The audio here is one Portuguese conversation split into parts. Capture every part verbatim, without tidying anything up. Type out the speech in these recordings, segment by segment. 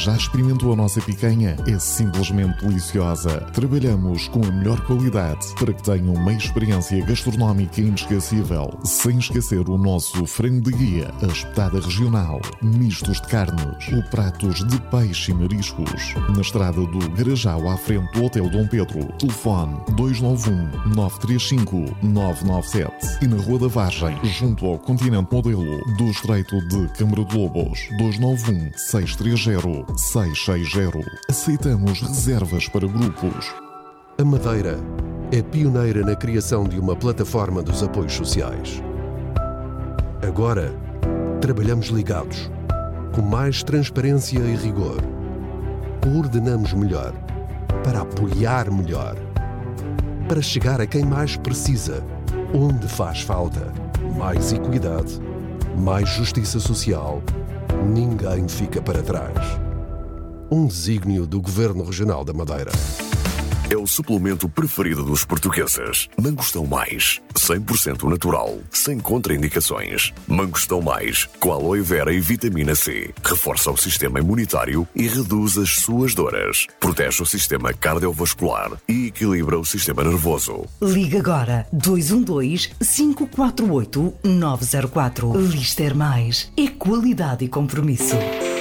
Já experimentou a nossa picanha? É simplesmente deliciosa. Trabalhamos com a melhor qualidade para que tenham uma experiência gastronómica inesquecível. Sem esquecer o nosso frango de guia, a espetada regional, mistos de carnes ou pratos de peixe e mariscos. Na estrada do Garajal, à frente do Hotel Dom Pedro. Telefone dois nove um, nove três cinco, nove nove sete. E na Rua da Vargem, junto ao Continente Modelo do Estreito de Câmara de Lobos. dois nove um, seis três zero, seis seis zero. Aceitamos reservas para grupos. A Madeira é pioneira na criação de uma plataforma dos apoios sociais. Agora, trabalhamos ligados, com mais transparência e rigor. Coordenamos melhor, para apoiar melhor, para chegar a quem mais precisa, onde faz falta. Mais equidade, mais justiça social. Ninguém fica para trás. Um desígnio do Governo Regional da Madeira. É o suplemento preferido dos portugueses. Mangostão Mais, cem por cento natural, sem contraindicações. Mangostão Mais, com aloe vera e vitamina C. Reforça o sistema imunitário e reduz as suas dores. Protege o sistema cardiovascular e equilibra o sistema nervoso. Liga agora dois um dois, cinco quatro oito, nove zero quatro. Lister Mais é qualidade e compromisso.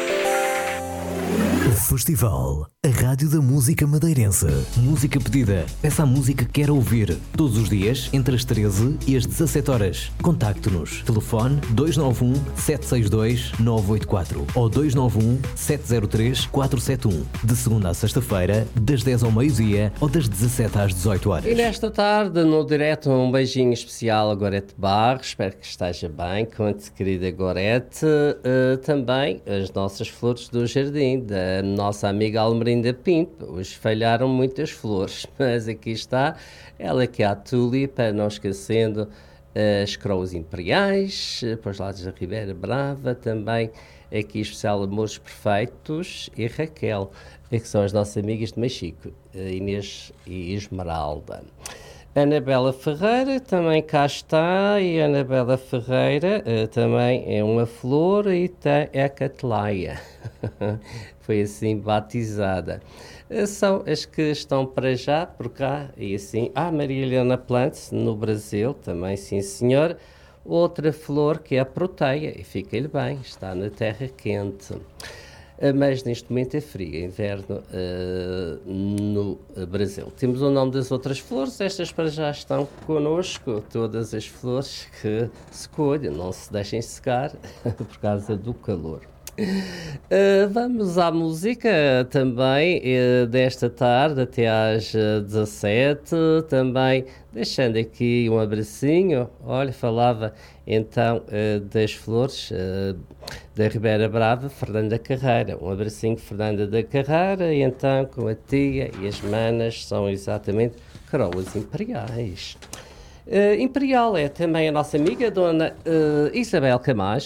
Festival, a rádio da música madeirense. Música pedida, essa música que quer ouvir. Todos os dias, entre as treze e as dezassete horas. Contacte-nos. Telefone dois nove um, sete seis dois, nove oito quatro ou dois nove um, sete zero três, quatro sete um. De segunda a sexta-feira, das dez ao meio-dia ou das dezassete às dezoito horas. E nesta tarde, no direto, um beijinho especial a Gorete Barros. Espero que esteja bem, conte, querida Gorete. Uh, também as nossas flores do jardim, da nossa amiga Almerinda Pinto. Hoje falharam muitas flores, mas aqui está ela, que é a tulipa, não esquecendo as croas imperiais, para os lados da Ribeira Brava, também aqui especial Amores Perfeitos e Raquel, que são as nossas amigas de Machico, Inês e Esmeralda. Anabela Ferreira também cá está, e Anabela Ferreira uh, também é uma flor e tem, é a Catleia, foi assim batizada. Uh, são as que estão para já por cá, e assim, ah, Maria Helena Plants, no Brasil, também sim senhor. Outra flor que é a Proteia, e fica-lhe bem, está na terra quente. Mas neste momento é frio, é inverno uh, no Brasil. Temos o nome das outras flores, estas para já estão connosco, todas as flores que se colhem, não se deixem secar por causa do calor. Uh, vamos à música também uh, desta tarde até às uh, dezassete, também deixando aqui um abracinho. Olha, falava então uh, das flores uh, da Ribeira Brava, Fernanda Carreira, um abracinho Fernanda da Carreira, e então com a tia e as manas são exatamente coroas imperiais. Uh, Imperial é também a nossa amiga, Dona uh, Isabel Camacho.